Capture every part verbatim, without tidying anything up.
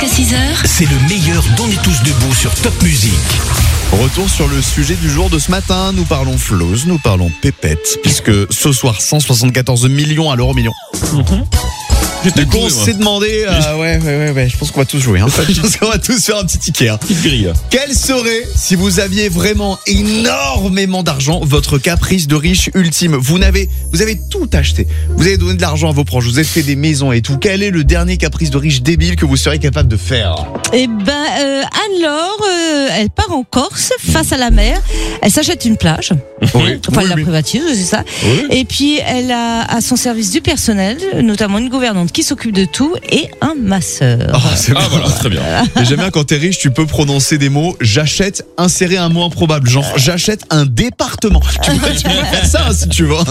jusqu'à six heures. C'est le meilleur d'On est tous debout sur Top Music. Retour sur le sujet du jour de ce matin. Nous parlons Flaws, nous parlons Pépette, puisque ce soir, cent soixante-quatorze millions à l'euro million. Mmh. Du coup, on s'est demandé, euh, ouais, ouais, ouais, ouais, je pense qu'on va tous jouer, hein. Je pense qu'on va tous faire un petit ticket, hein. Petite grille. Quel serait, si vous aviez vraiment énormément d'argent, votre caprice de riche ultime? Vous n'avez, vous avez tout acheté. Vous avez donné de l'argent à vos proches, vous avez fait des maisons et tout. Quel est le dernier caprice de riche débile que vous seriez capable de faire? Eh ben, euh, Anne-Laure, euh, elle part en Corse, face à la mer. Elle s'achète une plage. Oui, Enfin, oui, elle la oui. privatise, c'est ça. Oui. Et puis, elle a à son service du personnel, notamment une gouvernante qui s'occupe de tout et un masseur. Oh, c'est Ah bon. voilà, très bien. Et j'aime bien quand t'es riche, tu peux prononcer des mots. J'achète, insérer un mot improbable. Genre, j'achète un département. Tu peux, tu peux faire ça hein, si tu veux.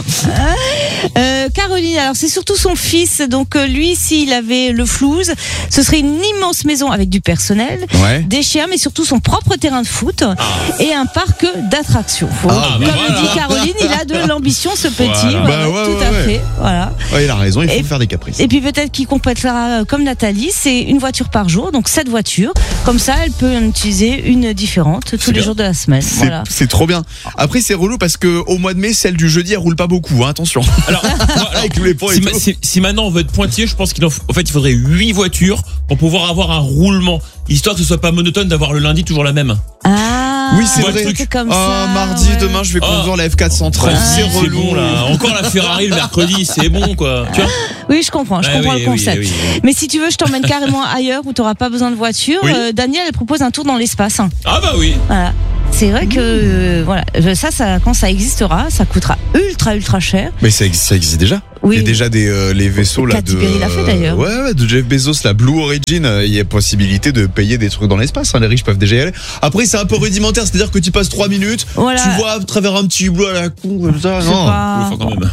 Euh, Caroline, alors c'est surtout son fils. Donc, euh, lui, s'il avait le flouze, ce serait une immense maison avec du personnel, Ouais. des chiens, mais surtout son propre terrain de foot et un parc d'attractions. Faut- Ah, Comme bah voilà. dit Caroline, il a de l'ambition, ce petit. Voilà. Voilà, Bah ouais, tout ouais, à ouais. fait. Voilà. Ouais, il a raison, il faut Et- faire des caprices. Et puis peut-être qu'il complétera euh, comme Nathalie, c'est une voiture par jour, donc sept voitures. Comme ça, elle peut en utiliser une différente tous les bien. jours de la semaine. C'est, Voilà. c'est trop bien. Après, c'est relou parce que au mois de mai, celle du jeudi, elle roule pas beaucoup. Hein, attention. Alors, moi, Avec tous les points et si, tout. ma- si- si maintenant on veut être pointillé, je pense qu'il en, f- en fait, il faudrait huit voitures pour pouvoir avoir un roulement, histoire que ce soit pas monotone d'avoir le lundi toujours la même. Ah, Oui, c'est Ouais, vrai. le truc comme Ah, ça, mardi, ouais. demain, je vais conduire Oh. la F quatre cent trente. C'est c'est relou. bon là. Encore la Ferrari le mercredi, c'est bon quoi. Tu vois Oui, je comprends, je Ouais, comprends oui, le oui, concept. oui, oui. Mais si tu veux, je t'emmène carrément ailleurs où tu n'auras pas besoin de voiture. Oui. Euh, Daniel, elle propose un tour dans l'espace. Ah bah oui. Voilà. C'est vrai que euh, voilà, ça, ça, quand ça existera, ça coûtera ultra, ultra cher. Mais ça, existe- ça existe déjà. Oui. Il y a déjà des euh, les vaisseaux là Katy de. Perry l'a fait, d'ailleurs. Ouais, ouais, de Jeff Bezos, la Blue Origin. euh, Il y a possibilité de payer des trucs dans l'espace. Hein, les riches peuvent déjà y aller. Après, c'est un peu rudimentaire, c'est-à-dire que tu passes trois minutes, Voilà. tu vois à travers un petit hublot à la con comme ça. C'est Non. pas- Oui, enfin, quand même.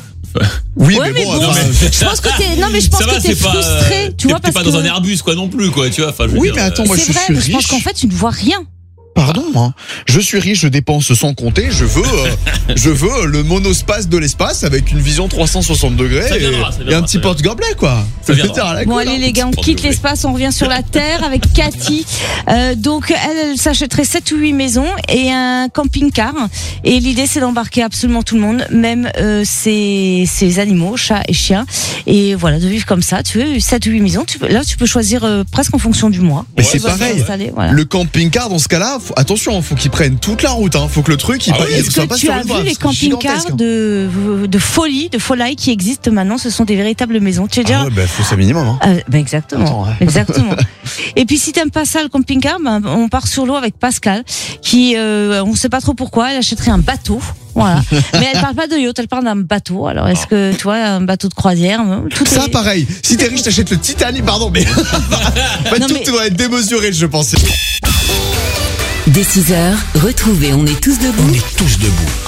Oui, Ouais, mais bon, mais bon, enfin, je pense que t'es, non mais je pense Ça va, que t'es c'est pas. frustré, tu t'es- vois, t'es parce pas que dans un Airbus quoi non plus quoi, tu vois. Enfin, je veux Oui, dire, mais attends, moi c'est je vrai, suis mais je pense riche. qu'en fait, tu ne vois rien. Pardon, hein. Je suis riche, je dépense sans compter. Je veux, euh, je veux le monospace de l'espace avec une vision trois cent soixante degrés Ça et, viendra, ça et viendra, un petit ça viendra. porte-gobelet quoi. Ça viendra. Dire, à la Bon cool, allez hein. les gars, on Petit quitte porte-gobelet. l'espace, on revient sur la Terre avec Cathy. Euh, donc elle, elle s'achèterait sept ou huit maisons et un camping-car. Et l'idée c'est d'embarquer absolument tout le monde, même euh, ses, ses animaux, chats et chiens. Et voilà, de vivre comme ça. Tu veux sept ou huit maisons, tu peux, là tu peux choisir euh, presque en fonction du mois. Mais Ouais, c'est Tu vas pareil. t'installer, voilà. Le camping-car dans ce cas-là, faut- attention, faut qu'il prenne toute la route. Hein. Faut que le truc, il, Ah pa- oui, il Est-ce soit que pas tu sur as le vu toit, les parce que c'est camping-cars gigantesque, hein. de, de folie, de folie qui existent maintenant? Ce sont des véritables maisons. Tu veux dire Ah ouais, bah, faut ça minimum. Hein. Euh, ben exactement, Attends, ouais. exactement. Et puis si t'aimes pas ça le camping-car, ben, on part sur l'eau avec Pascal, qui euh, on sait pas trop pourquoi, elle achèterait un bateau, voilà. Mais elle parle pas de yacht, elle parle d'un bateau. Alors est-ce que tu vois un bateau de croisière, tout Ça, est- pareil. Si t'es riche, t'achètes le Titanic, pardon, mais en fait, Non, tout mais- doit être démesuré, je pense. Dès six heures, retrouvez On est tous debout On est tous debout.